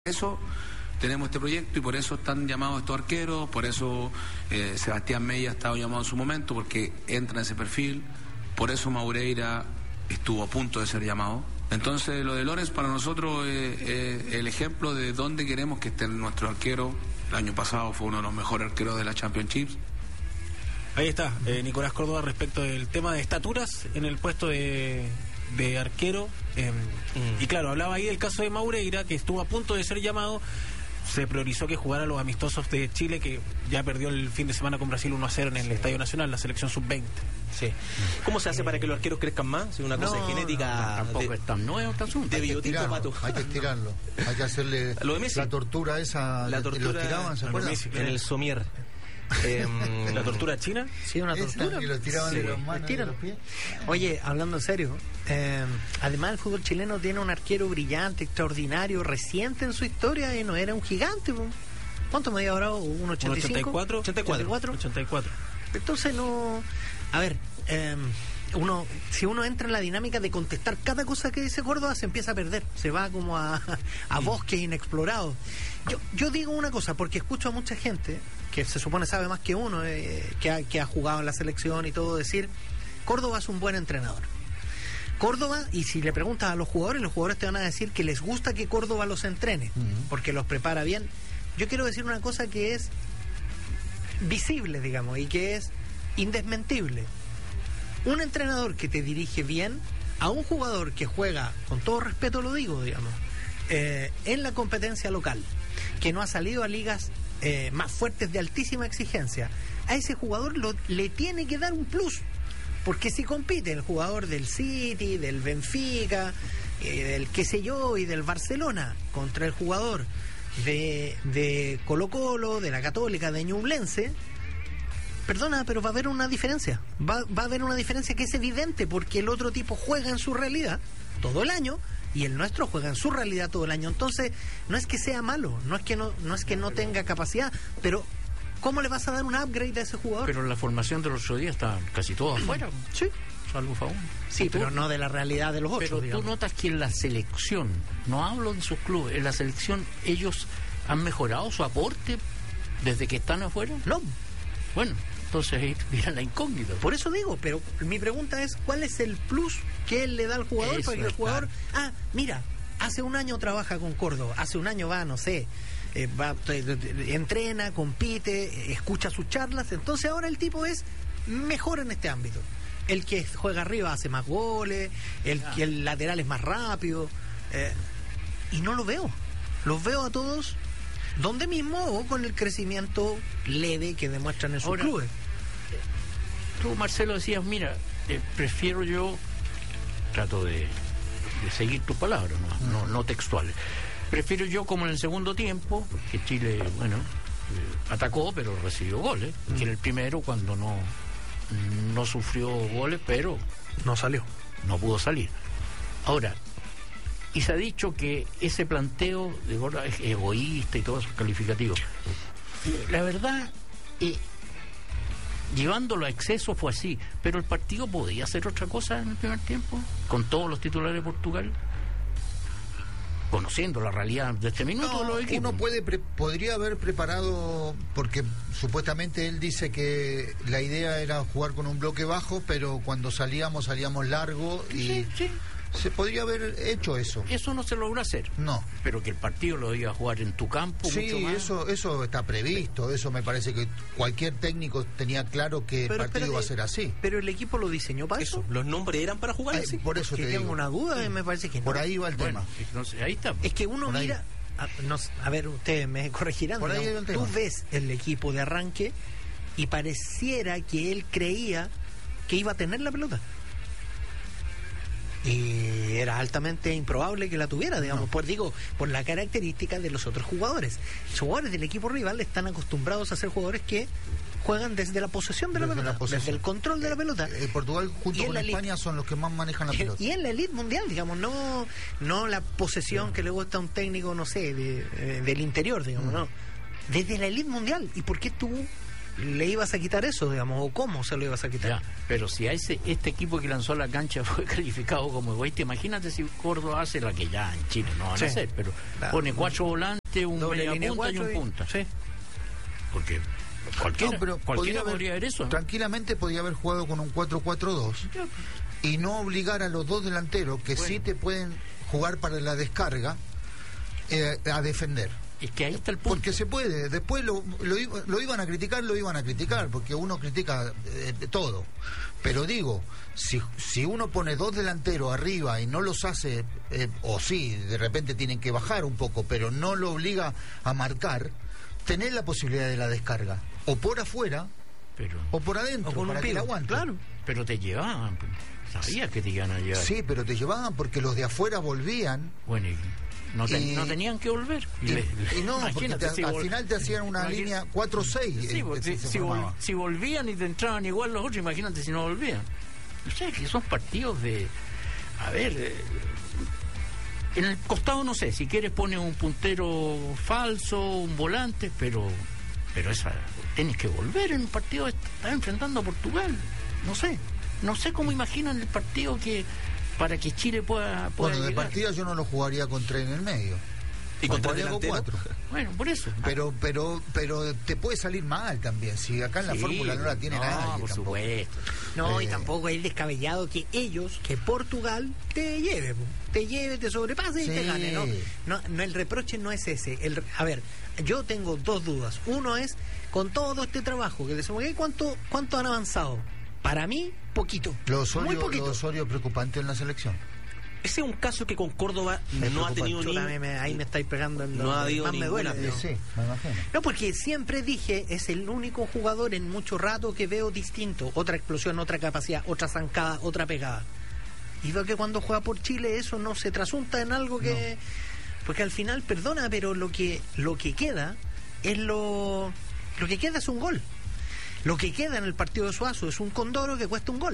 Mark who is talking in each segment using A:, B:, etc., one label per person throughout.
A: Eso tenemos este proyecto y por eso están llamados estos arqueros, por eso Sebastián Mella ha estado llamado en su momento, porque entra en ese perfil, por eso Maureira estuvo a punto de ser llamado. Entonces lo de Lorenz para nosotros es el ejemplo de dónde queremos que estén nuestros arqueros. El año pasado fue uno de los mejores arqueros de la Championships.
B: Ahí está, Nicolás Córdoba, respecto del tema de estaturas en el puesto de arquero. Y claro, hablaba ahí del caso de Maureira, que estuvo a punto de ser llamado. Se priorizó que jugara los amistosos de Chile, que ya perdió el fin de semana con Brasil 1-0 en el Estadio Nacional, la selección sub-20.
C: Sí. ¿Cómo se hace para que los arqueros crezcan más? ¿Es una cosa de genética?
D: Tampoco es tan nuevo este asunto.
C: De biotipo, Pato.
E: Hay que estirarlo. Hay que hacerle la tortura esa.
C: La tortura,
E: lo tiraban, ¿se acuerdan?
C: En el somier.
B: ¿La tortura china?
F: Sí, una tortura.
E: Y lo tiraban de las manos y de los pies.
F: Oye, hablando en serio, además el fútbol chileno tiene un arquero brillante, extraordinario, reciente en su historia, y no era un gigante. ¿Cuánto medía ahora? ¿1,85?
B: 84.
F: Entonces no... A ver, si uno entra en la dinámica de contestar cada cosa que dice Córdoba, se empieza a perder, se va como a bosques inexplorados. Yo digo una cosa, porque escucho a mucha gente que se supone sabe más que uno, que ha jugado en la selección y todo, decir: Córdoba es un buen entrenador. Córdoba, y si le preguntas a los jugadores te van a decir que les gusta que Córdoba los entrene, porque los prepara bien. Yo quiero decir una cosa que es visible, digamos, y que es indesmentible. Un entrenador que te dirige bien a un jugador que juega, con todo respeto lo digo, digamos, en la competencia local, que no ha salido a ligas más fuertes de altísima exigencia, a ese jugador le tiene que dar un plus, porque si compite el jugador del City, del Benfica, del qué sé yo, y del Barcelona contra el jugador de Colo-Colo, de la Católica, de Ñublense, perdona, pero va a haber una diferencia. Va a haber una diferencia que es evidente, porque el otro tipo juega en su realidad todo el año y el nuestro juega en su realidad todo el año. Entonces, no es que sea malo, no es que no tenga capacidad, pero ¿cómo le vas a dar un upgrade a ese jugador?
D: Pero en la formación de los otros días están casi todos afuera.
F: Sí.
D: Salvo Faún.
F: Sí, pero no de la realidad de los otros.
D: Pero
F: digamos.
D: tú notas que en la selección, no hablo de sus clubes, en la selección ellos han mejorado su aporte desde que están afuera.
F: No.
D: Bueno, entonces mira la incógnita.
F: Por eso digo, pero mi pregunta es: ¿cuál es el plus que él le da al jugador?
D: Eso,
F: para que el jugador, mira, hace un año trabaja con Córdoba, hace un año va, no sé, entrena, compite, escucha sus charlas, entonces ahora el tipo es mejor en este ámbito. El que juega arriba hace más goles, que el lateral es más rápido, y no lo veo. Los veo a todos donde mismo o con el crecimiento leve que demuestran en sus clubes.
D: Tú, Marcelo, decías, mira, prefiero yo, trato de seguir tus palabras, no textuales, prefiero yo, como en el segundo tiempo, que Chile, atacó pero recibió goles, que en el primero, cuando no sufrió goles, pero no pudo salir. Ahora, y se ha dicho que ese planteo de Gorda es egoísta y todos esos calificativos. La verdad, llevándolo a exceso fue así, pero el partido podía hacer otra cosa en el primer tiempo, con todos los titulares de Portugal, conociendo la realidad de este minuto.
E: Uno podría haber preparado, porque supuestamente él dice que la idea era jugar con un bloque bajo, pero cuando salíamos largo y...
D: Sí.
E: Se podría haber hecho eso.
D: Eso no se logró hacer.
E: No.
D: Pero que el partido lo iba a jugar en tu campo.
E: Sí,
D: mucho más.
E: eso está previsto. Eso me parece que cualquier técnico tenía claro que el partido iba a ser así.
F: Pero el equipo lo diseñó para eso.
C: ¿Los nombres eran para jugar así?
E: Por eso te digo.
F: Tengo una duda, me parece que no.
E: Por ahí va el tema.
D: Entonces, ahí está.
F: Es que uno mira... A ver, ustedes me corregirán.
E: Por ahí
F: tú ves el equipo de arranque y pareciera que él creía que iba a tener la pelota. Y era altamente improbable que la tuviera, digamos, por la característica de los otros jugadores. Los jugadores del equipo rival están acostumbrados a ser jugadores que juegan desde la posesión de la pelota, desde el control de la pelota.
E: Portugal junto con España son los que más manejan la pelota.
F: Y en la elite mundial, digamos, no la posesión que le gusta a un técnico, no sé, del interior, digamos, no. Desde la elite mundial. ¿Y por qué tú le ibas a quitar eso, digamos, o cómo se lo ibas a quitar.
D: Ya, pero si a este equipo que lanzó a la cancha fue calificado como egoísta, imagínate si Córdoba hace la que ya en Chile no van a hacer, pero pone 4 volantes, un media punta y un punta.
F: Sí.
D: Porque cualquiera podría ver eso, ¿no?
E: Tranquilamente podía haber jugado con un 4-4-2 y no obligar a los dos delanteros que sí te pueden jugar para la descarga a defender.
D: Es que ahí está el punto.
E: Porque se puede. Después lo iban a criticar, porque uno critica todo. Pero digo, si uno pone dos delanteros arriba y no los hace, o sí, de repente tienen que bajar un poco, pero no lo obliga a marcar, tenés la posibilidad de la descarga. O por afuera, o por adentro,
F: o
E: para que la aguante.
F: Claro.
D: Pero te llevaban, sabías que te iban a llevar.
E: Sí, pero te llevaban porque los de afuera volvían.
D: Bueno, no tenían que volver.
E: Y no, porque al final te hacían una línea 4-6.
D: Sí, porque si volvían y te entraban igual los otros, imagínate si no volvían. No sé, que son partidos de... A ver, en el costado no sé, si quieres pones un puntero falso, un volante, pero esa tienes que volver en un partido, estás enfrentando a Portugal. No sé cómo imaginan el partido que... para que Chile pueda
E: bueno, de
D: llegar.
E: partida yo no lo jugaría con 3 en el medio.
C: ¿Y contra el delantero?
E: 4.
D: Bueno, por eso.
E: Pero te puede salir mal también. Si acá en la fórmula no la tiene nadie.
D: Por
E: tampoco.
D: supuesto.
F: No, y tampoco es descabellado que Portugal te lleve, te sobrepase y te gane. No, el reproche no es ese. A ver, yo tengo dos dudas. Uno es, con todo este trabajo que decimos, ¿cuánto han avanzado? Para mí, poquito. Muy poquito.
E: Lo Osorio preocupante en la selección.
C: Ese es un caso que con Córdoba no ha tenido ni...
F: Ahí me estáis pegando en
C: no ha habido
F: más me duele.
E: Sí, me imagino.
F: No, porque siempre dije, es el único jugador en mucho rato que veo distinto. Otra explosión, otra capacidad, otra zancada, otra pegada. Y veo que cuando juega por Chile eso no se trasunta en algo que... No. Porque al final, perdona, pero lo que queda es lo que queda es un gol. Lo que queda en el partido de Suazo es un Condoro que cuesta un gol.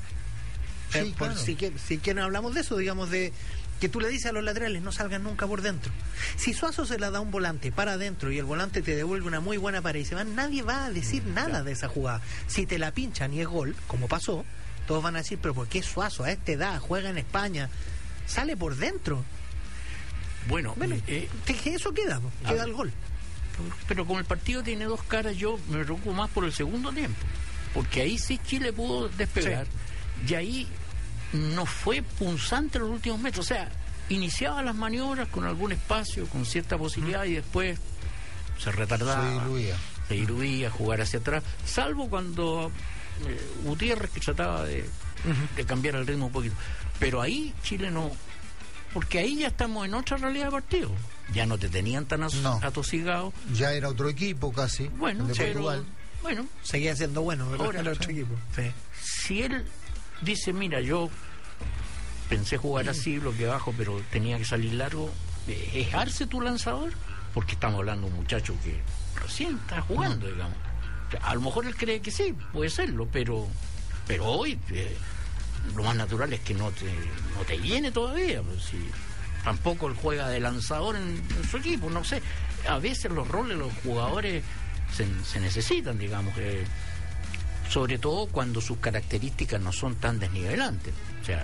E: Sí, claro.
F: Si quieren hablamos de eso, digamos, de que tú le dices a los laterales no salgan nunca por dentro. Si Suazo se la da un volante para adentro y el volante te devuelve una muy buena pared y se van, nadie va a decir nada de esa jugada. Si te la pinchan y es gol, como pasó, todos van a decir, pero ¿por qué Suazo a esta edad juega en España? Sale por dentro.
D: Bueno,
F: eso queda el gol.
D: Pero como el partido tiene dos caras, yo me preocupo más por el segundo tiempo, porque ahí sí Chile pudo despegar, y ahí no fue punzante en los últimos metros, o sea, iniciaba las maniobras con algún espacio, con cierta posibilidad, y después se retardaba, se diluía, jugar hacia atrás, salvo cuando Gutiérrez que trataba de cambiar el ritmo un poquito, pero ahí Chile no, porque ahí ya estamos en otra realidad de partido. Ya no te tenían tan atosigado.
E: Ya era otro equipo casi.
D: Bueno,
E: de Portugal.
D: Bueno,
F: seguía siendo bueno, pero
D: ahora,
F: era otro equipo. Sí.
D: Si él dice, mira, yo pensé jugar así, bloque bajo, pero tenía que salir largo, ¿es Arce tu lanzador? Porque estamos hablando de un muchacho que recién está jugando, digamos. A lo mejor él cree que sí, puede serlo, pero hoy lo más natural es que no te llene todavía, pues, si tampoco él juega de lanzador en su equipo, no sé. A veces los roles de los jugadores se necesitan, digamos, sobre todo cuando sus características no son tan desnivelantes.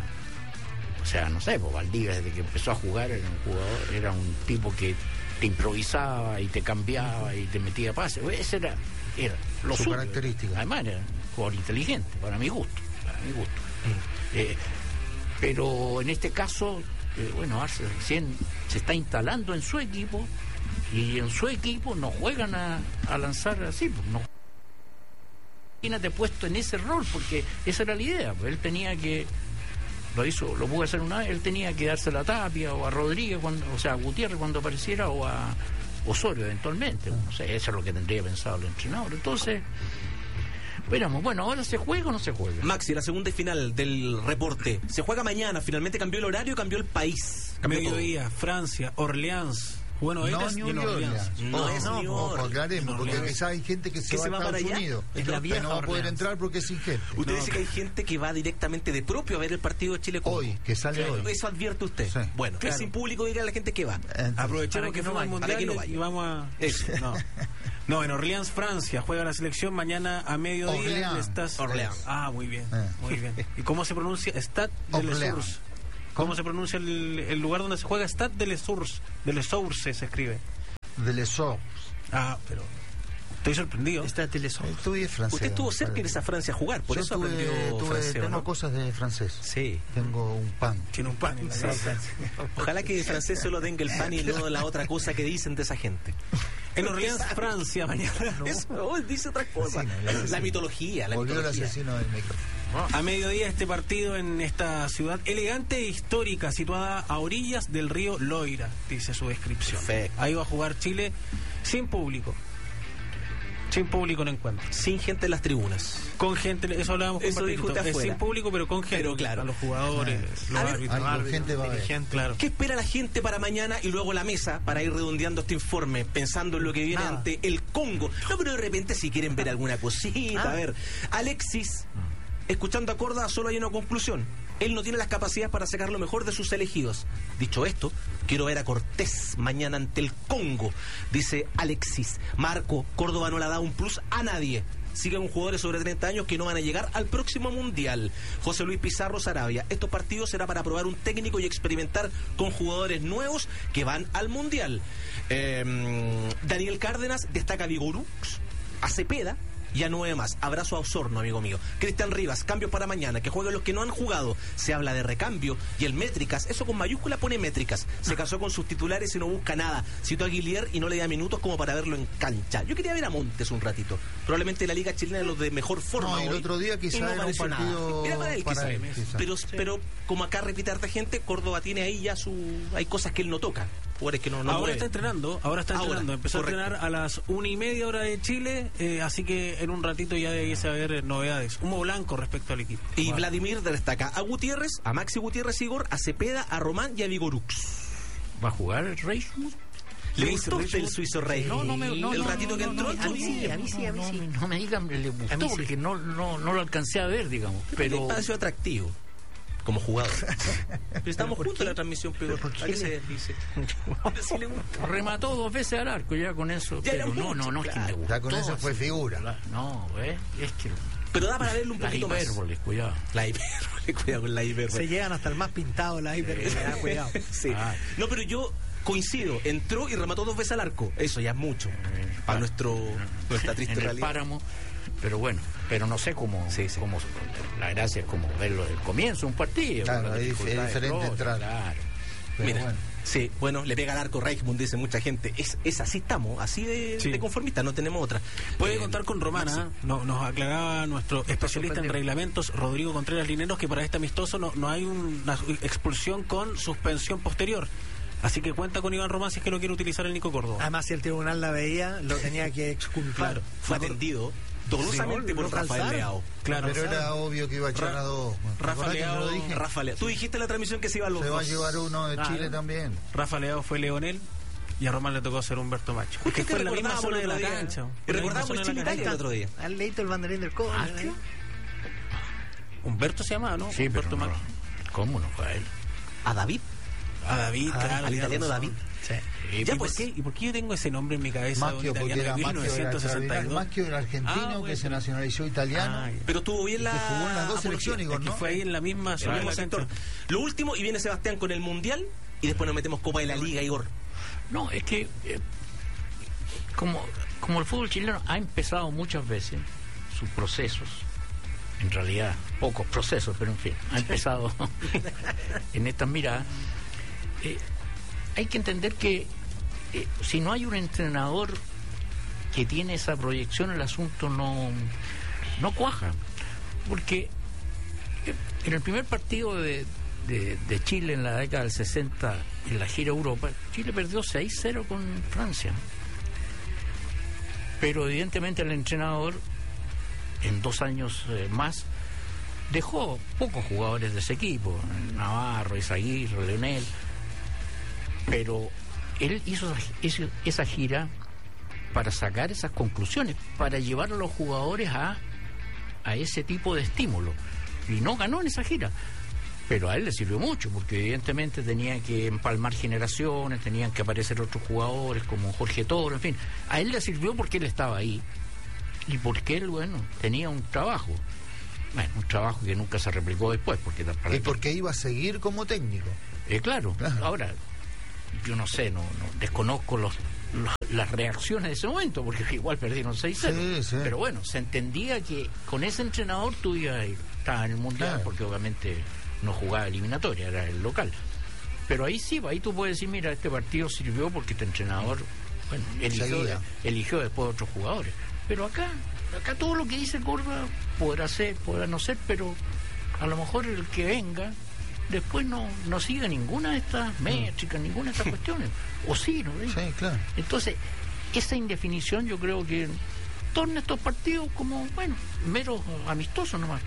D: O sea, no sé, pues Valdivia desde que empezó a jugar era un tipo que te improvisaba y te cambiaba y te metía pases. Ese era lo
E: su
D: suyo.
E: Característica.
D: Además era un jugador inteligente, para mi gusto. Pero en este caso, Arce recién se está instalando en su equipo y en su equipo no juegan a lanzar así, pues no. Imagínate puesto en ese rol, porque esa era la idea, pues él tenía que, lo pudo hacer una vez, él tenía que darse a Tapia o a Rodríguez, a Gutiérrez cuando apareciera, o a Osorio eventualmente, no sé, eso es lo que tendría pensado el entrenador. Entonces, veremos, ¿ahora se juega o no se juega?
C: Maxi, la segunda y final del reporte. Se juega mañana, finalmente cambió el horario, cambió el país.
B: Mediodía, Francia, Orleans. Bueno,
E: no, New Orleans.
C: No,
E: aclaremos, porque quizás hay gente que se va a Estados Unidos. Que no va a poder entrar porque es sin gente.
C: Usted dice que hay gente que va directamente de propio a ver el partido de Chile
E: hoy, que sale hoy.
C: Eso advierte usted. Sí. Bueno, claro. Es sin público, diga a la gente que va.
B: Aprovechemos que no va al mundial y vamos a...
C: Eso.
B: No, en Orleans, Francia, juega la selección mañana a mediodía.
E: Orleans.
B: Ah, muy bien, muy bien. ¿Y cómo se pronuncia? Stade de les Sources. ¿Cómo se pronuncia el lugar donde se juega? Stade de les Sources. De les Sources se escribe.
E: De les Sources.
B: Ah, pero estoy sorprendido.
F: Stade de les Sources.
E: Estudié francés.
C: Usted estuvo cerca de irse a Francia a jugar, por eso aprendió francés,
E: tengo
C: ¿no?
E: cosas de francés.
C: Sí.
E: Tengo un pan.
B: Tiene un pan en la casa.
C: Ojalá que el francés solo tenga el pan y no la otra cosa que dicen de esa gente.
B: En Orleans, Francia, mañana.
C: Dice otra cosa. La mitología.
E: Volvió el asesino del micrófono.
B: A mediodía este partido en esta ciudad elegante e histórica, situada a orillas del río Loira, dice su descripción.
C: Perfecto.
B: Ahí va a jugar Chile sin público. Sin público en encuentro.
C: Sin gente en las tribunas.
B: Con gente, eso hablábamos con
C: Eso dijo
B: Marquito.
C: usted
B: Es
C: afuera.
B: sin público, pero con gente.
C: Pero claro.
B: A los jugadores, los
C: A ver,
B: árbitros.
E: Algo, gente va a ver.
B: Claro.
C: ¿Qué espera la gente para mañana y luego la mesa para ir redondeando este informe, pensando en lo que viene
F: Nada.
C: ante el Congo? No, pero de repente si quieren ver alguna cosita, a ver. Alexis, escuchando a Córdoba, solo hay una conclusión. Él no tiene las capacidades para sacar lo mejor de sus elegidos. Dicho esto, quiero ver a Cortés mañana ante el Congo, dice Alexis. Marco, Córdoba no le ha dado un plus a nadie. Siguen jugadores sobre 30 años que no van a llegar al próximo Mundial. José Luis Pizarro Sarabia. Estos partidos será para probar un técnico y experimentar con jugadores nuevos que van al Mundial. Daniel Cárdenas destaca a Vigorux, a Cepeda y a 9 más. Abrazo a Osorno, amigo mío. Cristian Rivas, cambios para mañana, que jueguen los que no han jugado. Se habla de recambio y el métricas, eso con mayúscula pone métricas. Se casó con sus titulares y no busca nada. Citó a Guillier y no le da minutos como para verlo en cancha. Yo quería ver a Montes un ratito. Probablemente la Liga Chilena es los de mejor forma.
E: No, el
C: hoy,
E: otro día quizá
C: y no
E: era un
C: apareció
E: partido
C: nada. Era para él,
E: para
C: quizá.
E: él, quizá.
C: Pero como acá repite harta gente, Córdoba tiene ahí ya hay cosas que él no toca. Jugadores que no
B: ahora
C: mueve.
B: está entrenando, empezó
C: correcto.
B: a entrenar a las 1:30 hora de Chile, así que en un ratito ya debiese haber novedades. Humo blanco respecto al equipo.
C: Y Vladimir destaca a Gutiérrez, a Maxi Gutiérrez Igor, a Cepeda, a Román y a Vigorux.
D: ¿Va a jugar el Reismuth?
C: ¿Le gustó el suizo rey? El ratito que entró.
F: a mí sí.
D: No me digan, le gustó,
F: sí.
D: porque no lo alcancé a ver, digamos.
C: Pero
D: Pero
C: pareció atractivo como jugador. Estamos juntos en la transmisión, pero ¿a qué se dice? Sí le gusta.
D: remató 2 veces al arco, ya con eso.
C: Ya era
D: Pero
C: mucho,
D: no es que
C: claro.
D: me gustó.
E: Ya con eso fue
D: así.
E: figura.
D: No, es que
C: Pero da para verlo un
D: las
C: poquito más.
D: hipérboles, cuidado.
C: La hipérbole, cuidado con la hipérbole.
F: Se llegan hasta el más pintado la hiper. Cuidado.
C: Sí.
D: Ah.
C: No, pero yo coincido, entró y remató 2 veces al arco. Eso ya es mucho para nuestra triste
D: en el
C: realidad.
D: páramo, pero bueno, pero no sé cómo, cómo la gracia es como verlo del comienzo un partido.
E: Claro,
D: con las
E: es
D: dificultades
E: diferente
D: propias,
E: entrar.
D: claro.
E: Pero
C: Mira,
E: bueno.
C: sí, bueno, le pega al arco Reichmund, dice mucha gente. Es así estamos, así de conformistas, no tenemos otra.
B: Puede contar con Romana, nos aclaraba nuestro especialista en reglamentos, Rodrigo Contreras Lineros, que para este amistoso no hay una expulsión con suspensión posterior. Así que cuenta con Iván Román si es que lo quiere utilizar el Nico Córdoba.
F: Además, si el tribunal la veía, lo tenía que exculpar.
B: Claro.
C: Fue atendido dolorosamente por
F: lo
C: Rafael
F: calzaron.
C: Leao.
B: Claro,
E: Pero era obvio que iba a echar a dos.
B: Rafa
E: ¿Recordás que
B: Leao-
E: yo lo dije?
C: Rafa Leao. Tú dijiste en la transmisión que se iban los
E: Se va a
C: dos.
E: llevar uno de Chile también.
B: Rafa Leao fue Leonel y a Román le tocó ser Humberto Macho.
C: Justo
B: Que fue en la misma
C: recordábamos
B: zona de
C: el
B: la
C: otro día.
B: cancha.
C: Y
B: En la misma
C: recordábamos
B: zona de la
C: Chile-Italia
B: cancha.
C: el otro día.
F: Al leíto el banderín del codo.
D: ¿Macho?
B: Humberto se llamaba, ¿no?
D: Sí, pero
B: Humberto
D: no,
B: Macho.
D: ¿cómo no fue a él?
C: A David.
B: A David, claro.
C: al
B: tiene
C: italiano
B: razón.
C: David.
F: Sí.
C: Ya,
B: ¿Y,
C: pues.
B: por qué yo tengo ese nombre en mi cabeza?
E: Macchio,
B: de un
E: porque
B: italiano
E: era
B: de
E: Macchio, era
B: 1962.
E: Macchio era argentino
B: Ah,
E: que se
B: bueno.
E: nacionalizó italiano.
B: Ah, ya.
C: Pero tuvo bien
E: que jugó en las dos
C: apología.
E: selecciones, Igor,
B: Es que
E: ¿no?
B: fue ahí en la misma
C: En
B: zona
C: el
B: de
C: mismo
B: la
C: sector.
B: cancha.
C: Lo último, y viene Sebastián con el Mundial, y después nos metemos Copa de la Liga, Igor.
D: No, es que como el fútbol chileno ha empezado muchas veces sus procesos, en realidad pocos procesos, pero en fin, ha empezado en estas miradas, hay que entender que si no hay un entrenador que tiene esa proyección, el asunto no cuaja, porque en el primer partido de Chile en la década del 60 en la gira Europa, Chile perdió 6-0 con Francia, pero evidentemente el entrenador en 2 años más dejó pocos jugadores de ese equipo, Navarro, Izaguirre, Leonel, pero él hizo esa gira para sacar esas conclusiones, para llevar a los jugadores a ese tipo de estímulo, y no ganó en esa gira. Pero a él le sirvió mucho, porque evidentemente tenía que empalmar generaciones, tenían que aparecer otros jugadores como Jorge Toro, en fin. A él le sirvió porque él estaba ahí y porque él, bueno, tenía un trabajo. Bueno, un trabajo que nunca se replicó después.
E: Y porque iba a seguir como técnico.
D: Claro. Ahora, yo no sé, no desconozco las reacciones de ese momento, porque igual perdieron 6-0.
E: Sí.
D: Pero bueno, se entendía que con ese entrenador tú ibas a ir, estaba en el Mundial,
E: Claro.
D: porque obviamente no jugaba eliminatoria, era el local. Pero ahí sí, ahí tú puedes decir, mira, este partido sirvió porque este entrenador, bueno, eligió después otros jugadores. Pero acá todo lo que dice Córdoba podrá ser, podrá no ser, pero a lo mejor el que venga después no sigue ninguna de estas métricas, ninguna de estas cuestiones. O sí, ¿no ves?
E: Sí, claro.
D: Entonces, esa indefinición yo creo que torna estos partidos como, bueno, meros amistosos nomás.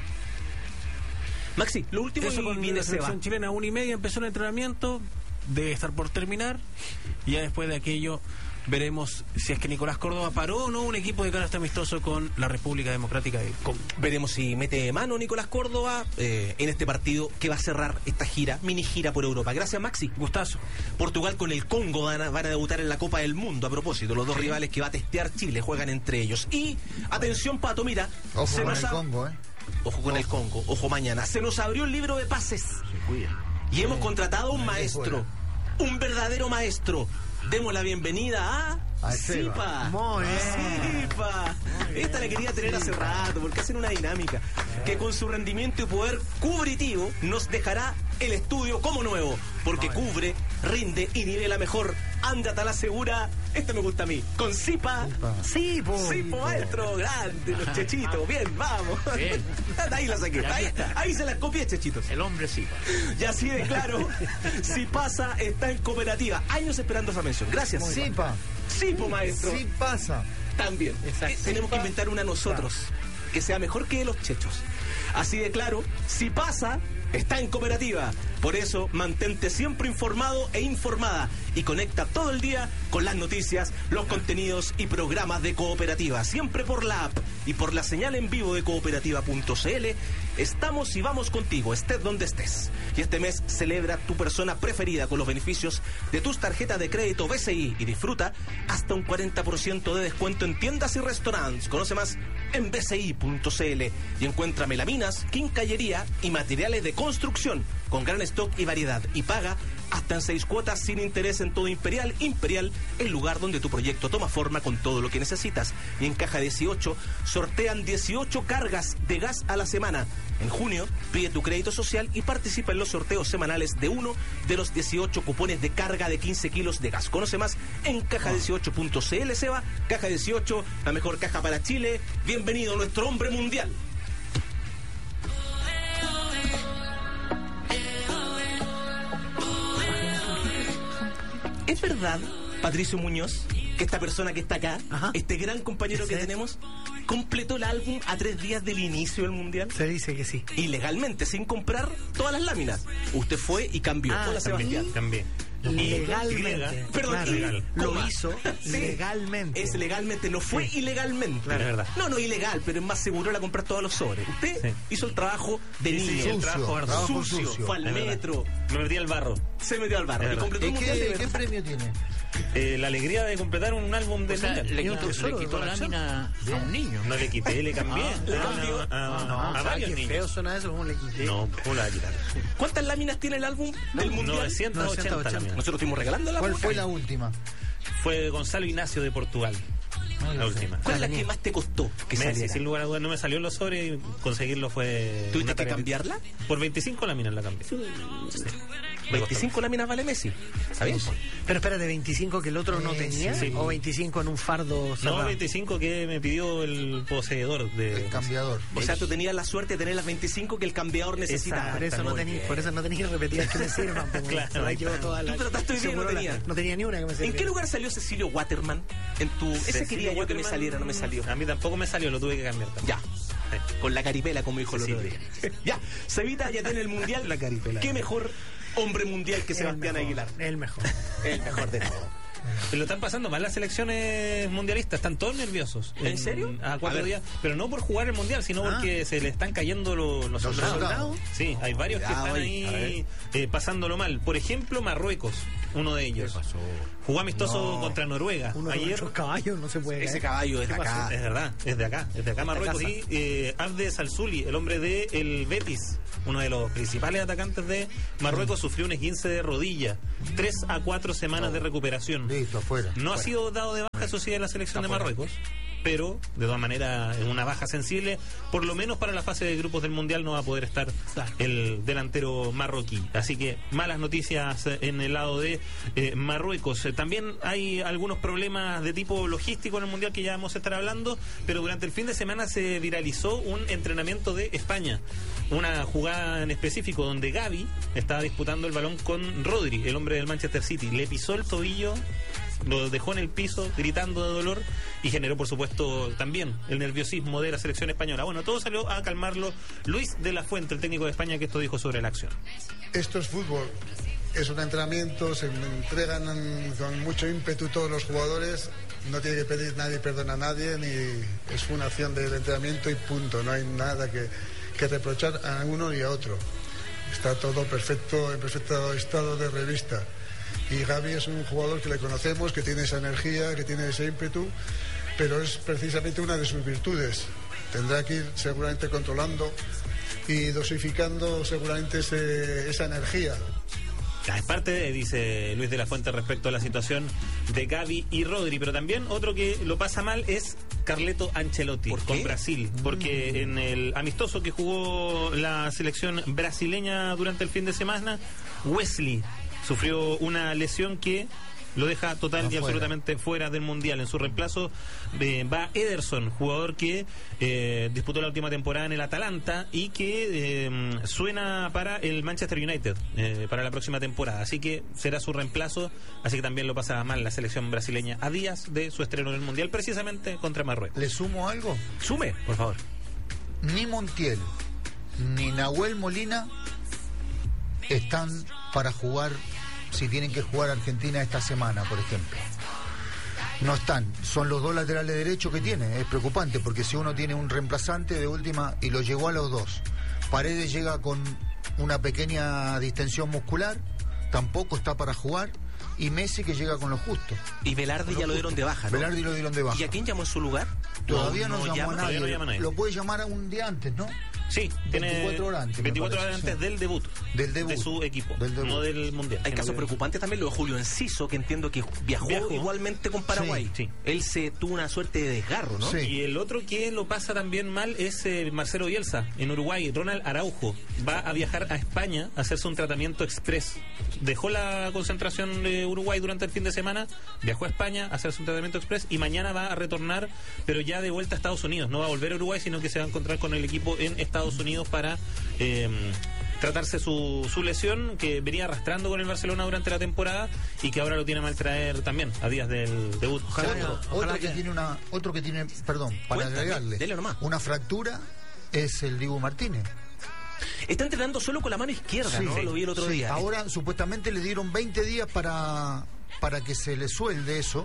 C: Maxi, lo último
B: Eso
C: y
B: con
C: viene
B: la
C: Seba.
B: selección chilena, 1:30 empezó el entrenamiento, debe estar por terminar, y ya después de aquello veremos si es que Nicolás Córdoba paró o no un equipo de carácter amistoso con la República Democrática de Congo.
C: Veremos si mete mano Nicolás Córdoba en este partido que va a cerrar esta mini gira por Europa. Gracias, Maxi.
B: Gustazo.
C: Portugal con el Congo van a debutar en la Copa del Mundo. A propósito, los dos rivales que va a testear Chile juegan entre ellos. Y, atención, Pato, mira.
E: Ojo con el Congo,
C: Ojo con el Congo, ojo mañana. Se nos abrió el libro de pases.
D: Se cuida.
C: Y hemos contratado a un maestro, un verdadero maestro. Demos la bienvenida a Zipa.
F: Muy bien.
C: Zipa. Esta la quería tener hace rato, porque hacen una dinámica que con su rendimiento y poder cubritivo nos dejará el estudio como nuevo, porque cubre, rinde y nivela mejor. Ándate a la segura. Este me gusta a mí. Con Zipa.
F: Sí, po.
C: Zipa, maestro. Grande, los chechitos. Bien, vamos.
D: Bien.
C: Ahí la saqué. Ahí se las copié, chechitos.
D: El hombre sí.
C: Y así de claro, si pasa, está en cooperativa. Años esperando esa mención. Gracias.
E: Zipa.
C: Zipo, maestro.
E: Sí pasa.
C: También. Tenemos que inventar una nosotros que sea mejor que los chechos. Así de claro, si pasa, está en cooperativa. Por eso, mantente siempre informado e informada y conecta todo el día con las noticias, los contenidos y programas de Cooperativa. Siempre por la app y por la señal en vivo de cooperativa.cl. Estamos y vamos contigo, estés donde estés. Y este mes celebra tu persona preferida con los beneficios de tus tarjetas de crédito BCI y disfruta hasta un 40% de descuento en tiendas y restaurantes. Conoce más en bci.cl y encuentra melaminas, quincallería y materiales de construcción con gran stock y variedad, y paga hasta en 6 cuotas sin interés en todo Imperial. Imperial, el lugar donde tu proyecto toma forma con todo lo que necesitas. Y en Caja 18 sortean 18 cargas de gas a la semana. En junio, pide tu crédito social y participa en los sorteos semanales de uno de los 18 cupones de carga de 15 kilos de gas. Conoce más en caja18.cl. Seba, Caja 18, la mejor caja para Chile. Bienvenido, nuestro hombre mundial. ¿Es verdad, Patricio Muñoz, que esta persona que está acá, este gran compañero que tenemos, completó el álbum a 3 días del inicio del Mundial?
F: Se dice que sí.
C: Ilegalmente, sin comprar todas las láminas. Usted fue y cambió. Hola, Sebastián.
B: También.
F: Legalmente.
C: Perdón,
F: Claro, lo
C: coma.
F: hizo
C: Sí.
F: legalmente.
C: Es legalmente, no fue ilegalmente.
B: Claro, es verdad.
C: No ilegal, pero es más seguro la comprar todos los sobres. Usted hizo el trabajo de niño.
B: sí, el trabajo arduo.
C: Sucio, fue al
B: Es verdad.
C: metro,
B: Me metí al barro.
C: se metió al barro
B: Es
C: y
B: verdad.
C: completó el
E: ¿Y
C: Mundial de
E: qué
C: verdad.
E: premio tiene?
B: La alegría de completar un álbum de
D: O sea, le quitó lámina a un niño.
B: No le quité, le cambié.
C: le cambió.
B: A varios
F: qué
B: niños.
F: feo suena eso, ¿cómo le quité?
B: No, ¿cómo la va a quitar?
C: ¿Cuántas láminas tiene el álbum del Mundial?
B: 980 láminas.
C: Nosotros estuvimos regalando la
E: ¿Cuál
C: boca.
E: fue la última?
B: Fue Gonzalo Ignacio de Portugal. La última.
C: ¿Cuál es la que más te costó que
B: Messi,
C: saliera?
B: sin lugar a dudas, no me salió en los sobres y conseguirlo fue.
C: ¿Tuviste
B: una
C: que
B: tarea.
C: cambiarla?
B: Por 25 láminas la cambié. Sí.
C: 25 láminas vale Messi. ¿Sabes?
F: Pero espérate, ¿25 que el otro no tenía?
B: sí.
F: ¿O 25 en un fardo cerrado?
B: No, 25 que me pidió el poseedor de.
E: El cambiador.
C: O sea, tú tenías la suerte de tener las 25 que el cambiador necesitaba.
F: Por eso no
B: muy
F: tenía,
B: bien.
F: por eso no tenía repetidas que me sirvan.
B: Claro,
F: Se la llevo toda la.
C: Tú trataste hoy día y no tenía.
F: No tenía ni una que me sirviera.
C: ¿En qué lugar salió Cecilio Waterman? Ese quería yo que me saliera, no me salió.
B: A mí tampoco me salió, lo tuve que cambiar también.
C: Ya. Con la caripela, como dijo el otro
B: Sí.
C: día. Ya, Cevita ya tiene el mundial.
B: La caripela.
C: ¿Qué mejor hombre mundial que Sebastián
F: mejor,
C: Aguilar?
F: El mejor.
C: El mejor de todos. Lo están pasando mal las selecciones mundialistas, están todos nerviosos.
G: ¿En serio?
C: A 4 días, pero no por jugar el mundial, sino porque se le están cayendo los soldados. Sí, hay varios que están ahí pasándolo mal. Por ejemplo, Marruecos, uno de ellos.
G: ¿Qué pasó?
C: Jugó amistoso contra Noruega.
F: Uno de nuestros caballos no se puede
G: Ese
F: caer.
G: caballo es de
C: ¿Qué pasó?
G: acá.
C: Es verdad, es de acá Marruecos.
G: casa.
C: Y Abde Salsuli, el hombre de el Betis, uno de los principales atacantes de Marruecos, sufrió un esguince de rodilla. 3 a 4 semanas de recuperación.
E: Listo, afuera.
C: No ha sido dado de baja, eso sí, en la selección de Marruecos, pero de todas maneras es una baja sensible. Por lo menos para la fase de grupos del Mundial no va a poder estar el delantero marroquí. Así que malas noticias en el lado de Marruecos. También hay algunos problemas de tipo logístico en el Mundial que ya vamos a estar hablando, pero durante el fin de semana se viralizó un entrenamiento de España. Una jugada en específico donde Gavi estaba disputando el balón con Rodri, el hombre del Manchester City. Le pisó el tobillo, lo dejó en el piso gritando de dolor y generó, por supuesto, también el nerviosismo de la selección española. Bueno, todo salió a calmarlo Luis de la Fuente, el técnico de España, que esto dijo sobre la acción.
H: Esto es fútbol, es un entrenamiento, se entregan con mucho ímpetu todos los jugadores, no tiene que pedir nadie perdón a nadie, ni es una acción del entrenamiento y punto, no hay nada que reprochar a uno y a otro. Está todo perfecto, en perfecto estado de revista. Y Gavi es un jugador que le conocemos, que tiene esa energía, que tiene ese ímpetu, pero es precisamente una de sus virtudes. Tendrá que ir seguramente controlando y dosificando seguramente esa energía.
C: Es parte, dice Luis de la Fuente, respecto a la situación de Gavi y Rodri, pero también otro que lo pasa mal es Carleto Ancelotti con Brasil, porque en el amistoso que jugó la selección brasileña durante el fin de semana, Wesley sufrió una lesión que lo deja total y absolutamente fuera del Mundial. En su reemplazo va Ederson, jugador que disputó la última temporada en el Atalanta y que suena para el Manchester United para la próxima temporada. Así que será su reemplazo. Así que también lo pasa mal la selección brasileña a días de su estreno en el Mundial, precisamente contra Marruecos.
E: ¿Le sumo algo?
G: Sume, por favor.
E: Ni Montiel ni Nahuel Molina están para jugar, si tienen que jugar Argentina esta semana, por ejemplo. No están, son los dos laterales derechos que tiene. Es preocupante porque si uno tiene un reemplazante de última y lo llegó a los dos, Paredes llega con una pequeña distensión muscular, tampoco está para jugar, y Messi que llega con lo justo.
G: Y Velarde ya lo dieron de baja, ¿no?
E: Velarde lo dieron de baja.
G: ¿Y a quién llamó en su lugar?
E: Todavía no llamó a nadie.
C: Todavía no llama a nadie.
E: Lo puede llamar un día antes, ¿no?
C: Sí, tiene
E: 24 horas antes,
C: 24
E: me
C: horas
E: parece,
C: antes
E: sí.
C: del debut de su equipo, no del Mundial.
G: Hay casos preocupantes también, lo de Julio Enciso, que entiendo que viajó igualmente con Paraguay.
C: Sí.
G: Él se tuvo una suerte de desgarro, ¿no?
E: Sí.
C: Y el otro que lo pasa también mal es Marcelo Bielsa, en Uruguay. Ronald Araujo va a viajar a España a hacerse un tratamiento express. Dejó la concentración de Uruguay durante el fin de semana, viajó a España a hacerse un tratamiento express y mañana va a retornar, pero ya de vuelta a Estados Unidos. No va a volver a Uruguay, sino que se va a encontrar con el equipo en Estados Unidos para tratarse su lesión que venía arrastrando con el Barcelona durante la temporada y que ahora lo tiene a mal traer también a días del debut.
E: Otro que tiene, perdón, para agregarle,
G: dele nomás.
E: una fractura es el Dibu Martínez.
G: Está entrenando solo con la mano izquierda,
E: Sí,
G: ¿no? Lo vi el otro día.
E: Ahora supuestamente le dieron 20 días para que se le suelde eso.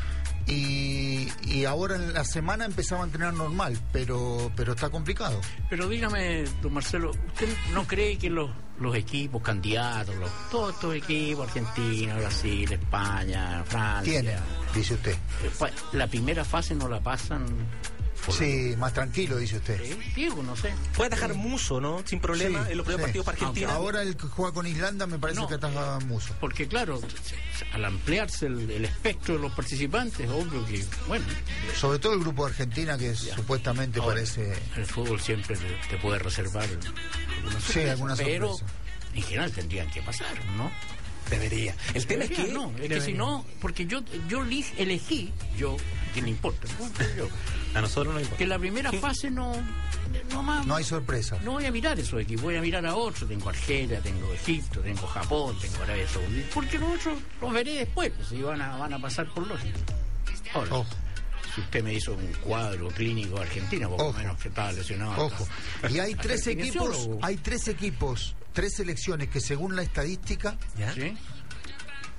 E: Y ahora en la semana empezaba a entrenar normal, pero está complicado.
D: Pero dígame, don Marcelo, ¿usted no cree que los equipos candidatos, todos estos equipos, Argentina, Brasil, España, Francia,
E: Tiene, dice usted.
D: La primera fase no la pasan?
E: Sí, más tranquilo, dice usted.
D: Digo, no sé.
G: Puede atajar Muso, ¿no? Sin problema
E: Sí,
G: en los primeros partidos para Argentina.
E: Ahora el que juega con Irlanda me parece
D: No.
E: que ataja Muso.
D: Porque claro, al ampliarse el espectro de los participantes, obvio que, bueno,
E: Sobre todo el grupo de Argentina que supuestamente
D: ahora,
E: parece...
D: el fútbol siempre te puede reservar alguna sorpresa,
E: alguna
D: pero
E: sorpresa.
D: en general tendrían que pasar, ¿no?
G: Debería. El tema es que...
D: No, es que si no, porque yo elegí, ¿qué le importa? Yo,
C: A nosotros no importa.
D: que la primera fase no
E: No hay sorpresa.
D: No voy a mirar esos equipos, voy a mirar a otros. Tengo Argelia, tengo Egipto, tengo Japón, tengo Arabia Saudita. Porque los otros los veré después, pues, y van a pasar por lógica. Ahora,
E: Ojo.
D: si usted me hizo un cuadro clínico de Argentina, por lo
E: Ojo.
D: menos que estaba lesionado.
E: Ojo. Y hay
D: Hasta
E: tres
D: el
E: equipos,
D: kinesiólogo.
E: tres selecciones que según la estadística
G: ¿Ya?
D: ¿Sí?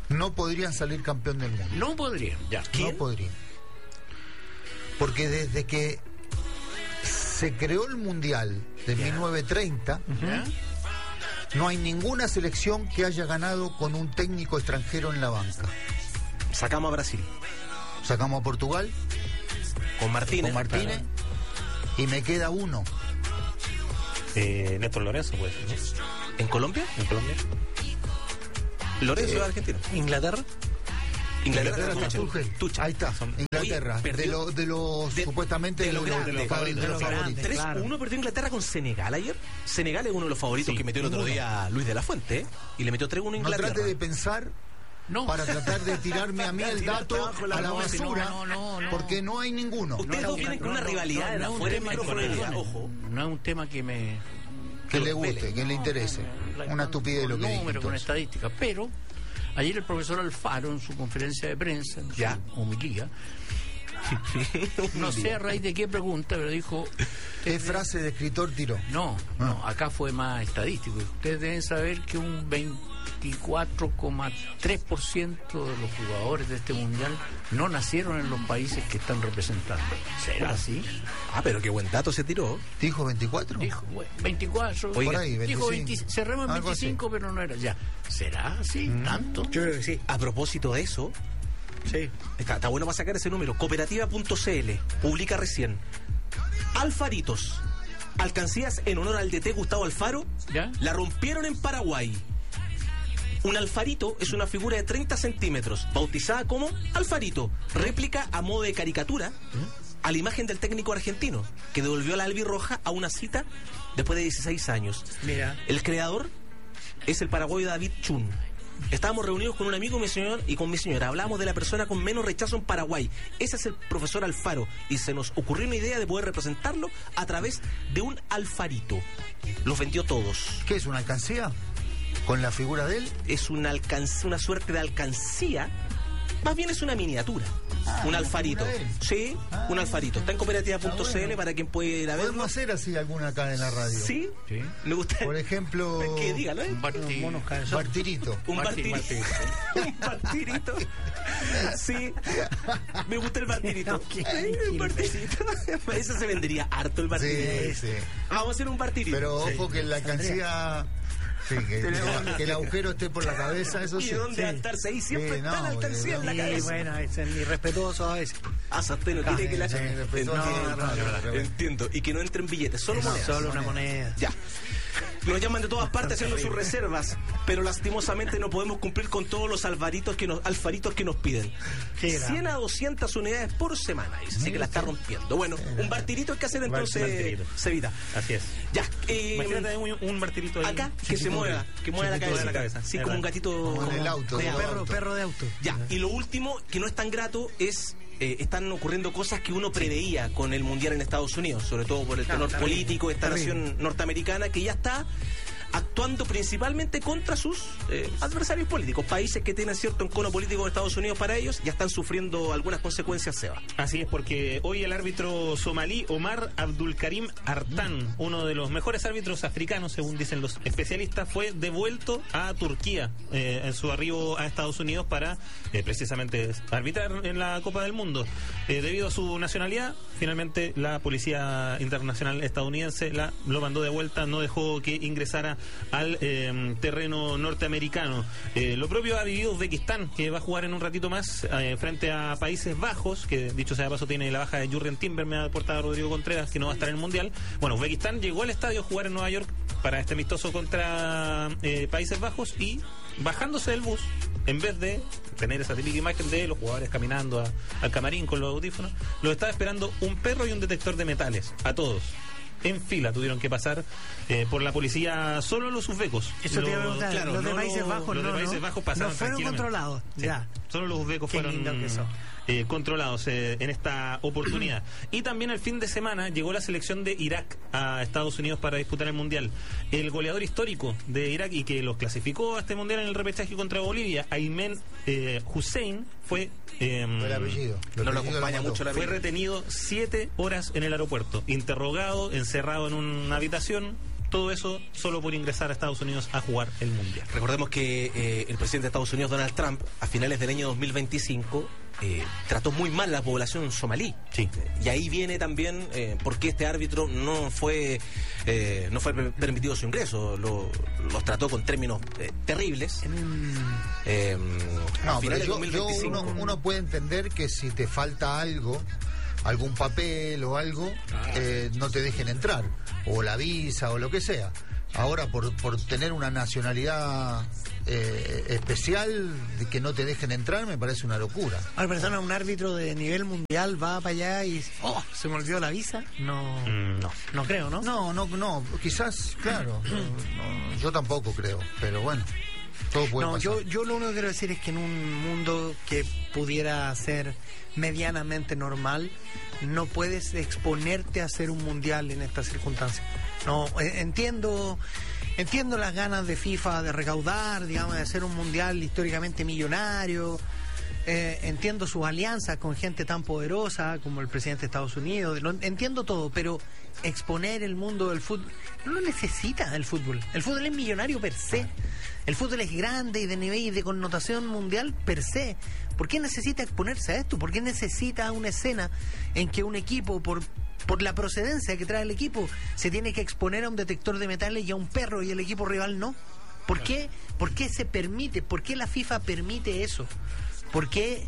E: no podrían salir campeón del mundo.
D: No podrían, ya.
E: No podrían. Porque desde que se creó el Mundial de 1930, no hay ninguna selección que haya ganado con un técnico extranjero en la banca.
C: Sacamos a Brasil.
E: Sacamos a Portugal
C: Con Martínez.
E: Y me queda uno.
B: Néstor Lorenzo, pues, ¿no?
C: ¿En Colombia?
B: En Colombia.
C: Lorenzo es argentino.
F: Inglaterra.
C: Inglaterra,
E: Tuchel. Ahí está, Inglaterra.
C: Oye, perdió
E: de los supuestamente de los favoritos.
C: 3-1 perdió Inglaterra con Senegal ayer. Senegal es uno de los favoritos que metió el otro día Luis de la Fuente, y le metió 3-1 a
E: No
C: Inglaterra.
E: trate de pensar para tratar de tirarme a mí el dato a la basura, porque no hay ninguno.
C: Ustedes dos vienen con una rivalidad de afuera del micrófono del día, ojo.
D: No es un tema que me...
E: Que le guste, que le interese. Una estupidez lo que dije.
D: Número con estadísticas, pero ayer el profesor Alfaro en su conferencia de prensa, en su homilía, no sé a raíz de qué pregunta, pero dijo...
E: ¿Qué frase de escritor tiró?
D: No, acá fue más estadístico. Ustedes deben saber que un 24,3% de los jugadores de este mundial no nacieron en los países que están representando. ¿Será así?
C: Ah, pero qué buen dato se tiró.
E: ¿Dijo 24?
D: Dijo 24.
E: Por ahí, 25.
D: Dijo cerremos en 25, pero no era ya. ¿Será así? ¿Tanto?
F: Yo creo que sí.
C: A propósito de eso,
F: Sí.
C: está bueno para sacar ese número. Cooperativa.cl publica recién: Alfaritos, alcancías en honor al DT Gustavo Alfaro,
D: ¿ya?
C: La rompieron en Paraguay. Un alfarito es una figura de 30 centímetros, bautizada como Alfarito, réplica a modo de caricatura a la imagen del técnico argentino, que devolvió a la albirroja a una cita después de 16 años.
F: Mira.
C: El creador es el paraguayo David Chun. Estábamos reunidos con un amigo y con mi señora. Hablábamos de la persona con menos rechazo en Paraguay. Ese es el profesor Alfaro. Y se nos ocurrió una idea de poder representarlo a través de un alfarito. Los vendió todos.
E: ¿Qué es, una alcancía? ¿Con la figura de él?
C: Es una suerte de alcancía. Más bien es una miniatura. Un alfarito. Sí, un alfarito. Está en cooperativa.cl para quien pueda ir a verlo.
E: ¿Podemos hacer así alguna acá en la radio?
C: Sí. Me gusta.
E: Por ejemplo...
C: ¿Qué? Dígalo, ¿eh?
D: Un
E: Bartirito.
C: Un bartirito. Un bartirito. Sí. Me gusta el bartirito. El bartirito. Eso se vendería harto, el bartirito.
E: Sí.
C: Vamos a hacer un bartirito.
E: Pero ojo que la alcancía... Sí, que el agujero esté por la cabeza, eso sí.
C: ¿Y dónde va a estarse ahí? Siempre está la alcancía en la
F: Sí,
C: cabeza.
F: bueno, es irrespetuoso a veces.
C: Usted no tiene que la...
E: sí,
C: Entiendo. Y que no entren billetes, solo monedas.
F: Solo una moneda.
C: Ya. Nos llaman de todas partes haciendo sus reservas, pero lastimosamente no podemos cumplir con todos los alfaritos que nos piden. 100 a 200 unidades por semana, dice, así que la está rompiendo. Bueno, un bartirito hay que hacer entonces, Cevita.
B: Así es.
C: Ya.
B: Imagínate un bartirito ahí.
C: Acá, que se mueva, la cabeza. Sí, como un gatito.
E: Como en el auto.
F: Perro de auto.
C: Ya, y lo último, que no es tan grato, es... están ocurriendo cosas que uno preveía con el Mundial en Estados Unidos, sobre todo por el tenor político de esta nación norteamericana, que ya está actuando principalmente contra sus adversarios políticos. Países que tienen cierto encono político de Estados Unidos para ellos ya están sufriendo algunas consecuencias, Seba.
B: Así es, porque hoy el árbitro somalí Omar Abdulkarim Artan, uno de los mejores árbitros africanos, según dicen los especialistas, fue devuelto a Turquía en su arribo a Estados Unidos para precisamente arbitrar en la Copa del Mundo. Debido a su nacionalidad, finalmente la Policía Internacional estadounidense lo mandó de vuelta, no dejó que ingresara al terreno norteamericano. Lo propio ha vivido Uzbekistán, que va a jugar en un ratito más frente a Países Bajos, que dicho sea de paso tiene la baja de Jurrien Timber, me ha aportado Rodrigo Contreras, que no va a estar en el Mundial. Bueno, Uzbekistán llegó al estadio a jugar en Nueva York para este amistoso contra Países Bajos, y bajándose del bus, en vez de tener esa típica imagen de los jugadores caminando al camarín con los audífonos, los estaba esperando un perro y un detector de metales, a todos. En fila tuvieron que pasar por la policía solo los uzbecos.
F: Eso te iba a preguntar,
B: claro,
F: los de Países Bajos
B: los de Países Bajos pasaron
F: no fueron controlados.
B: Sí.
F: Ya.
B: Solo los uzbecos
F: Qué
B: fueron
F: lindo que son.
B: controlados en esta oportunidad. Y también el fin de semana llegó la selección de Irak a Estados Unidos para disputar el Mundial. El goleador histórico de Irak y que los clasificó a este Mundial en el repechaje contra Bolivia, Aymen Hussein, fue
E: el apellido.
C: No lo acompaña mucho la
B: fue retenido 7 horas en el aeropuerto, interrogado, encerrado en una habitación, todo eso solo por ingresar a Estados Unidos a jugar el Mundial.
C: Recordemos que el presidente de Estados Unidos, Donald Trump, a finales del año 2025 trató muy mal a la población somalí.
B: Sí.
C: Y ahí viene también por qué este árbitro no fue permitido su ingreso. Los trató con términos terribles.
E: No, pero uno puede entender que si te falta algo, algún papel o algo, no te dejen entrar, o la visa o lo que sea. Ahora, por tener una nacionalidad especial, de que no te dejen entrar, me parece una locura.
F: Ahora, persona, un árbitro de nivel mundial va para allá y se me olvidó la visa. No creo, ¿no?
E: No, quizás, claro. No, yo tampoco creo, pero bueno. Todo puede pasar.
F: Yo lo único que quiero decir es que en un mundo que pudiera ser medianamente normal, no puedes exponerte a hacer un mundial en estas circunstancias. No, entiendo las ganas de FIFA de recaudar, digamos, de hacer un mundial históricamente millonario. Entiendo sus alianzas con gente tan poderosa como el presidente de Estados Unidos. Entiendo todo, pero exponer el mundo del fútbol no lo necesita el fútbol. El fútbol es millonario per se. El fútbol es grande y de nivel y de connotación mundial per se. ¿Por qué necesita exponerse a esto? ¿Por qué necesita una escena en que un equipo, por la procedencia que trae el equipo, se tiene que exponer a un detector de metales y a un perro y el equipo rival no? ¿Por qué se permite? ¿Por qué la FIFA permite eso? ¿Por qué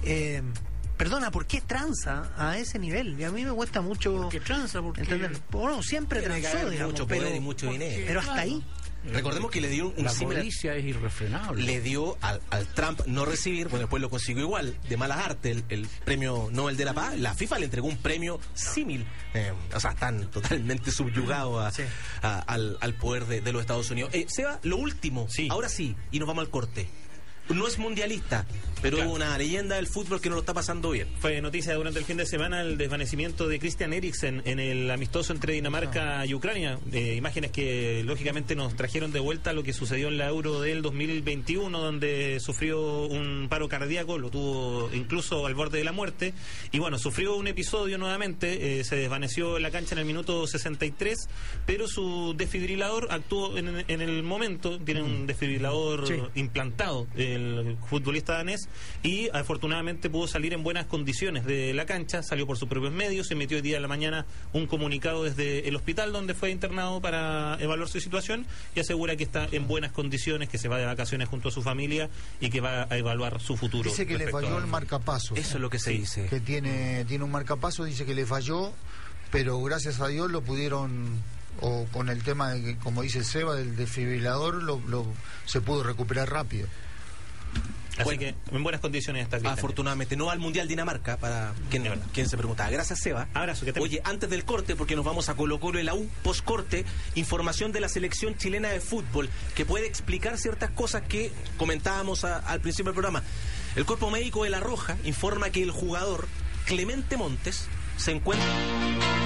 F: ¿por qué tranza a ese nivel? Y a mí me cuesta mucho.
D: ¿Por qué tranza?
F: Entender. Bueno, siempre transó, digamos,
C: mucho poder y mucho dinero.
F: Pero hasta ahí.
C: Recordemos que le dio un
D: la
C: similar.
D: codicia es irrefrenable.
C: Le dio al Trump no recibir, bueno, después lo consiguió igual, de malas artes, el premio Nobel de la Paz. La FIFA le entregó un premio símil. O sea, están totalmente subyugados al poder de los Estados Unidos. Seba, lo último, ahora sí, y nos vamos al corte. No es mundialista, pero
B: Claro.
C: una leyenda del fútbol que no lo está pasando bien.
B: Fue noticia durante el fin de semana el desvanecimiento de Christian Eriksen en el amistoso entre Dinamarca y Ucrania. Imágenes que lógicamente nos trajeron de vuelta lo que sucedió en la Euro del 2021, donde sufrió un paro cardíaco, lo tuvo incluso al borde de la muerte. Y bueno, sufrió un episodio nuevamente, se desvaneció en la cancha en el minuto 63, pero su desfibrilador actuó en el momento. Tiene un desfibrilador implantado el futbolista danés, y afortunadamente pudo salir en buenas condiciones de la cancha, salió por sus propios medios, emitió hoy día en la mañana un comunicado desde el hospital donde fue internado para evaluar su situación, y asegura que está en buenas condiciones, que se va de vacaciones junto a su familia y que va a evaluar su futuro.
E: Dice que le falló el marcapasos.
C: Eso es lo que se dice.
E: Que tiene un marcapasos, dice que le falló, pero gracias a Dios lo pudieron, o con el tema de que, como dice Seba, del desfibrilador, se pudo recuperar rápido.
B: Así que en buenas condiciones está Cristian.
C: Afortunadamente, no al Mundial Dinamarca, para quien se preguntaba. Gracias, Seba.
B: Abrazo.
C: Oye, antes del corte, porque nos vamos a Colo-Colo y la U, post-corte, información de la selección chilena de fútbol, que puede explicar ciertas cosas que comentábamos al principio del programa. El cuerpo médico de La Roja informa que el jugador Clemente Montes se encuentra...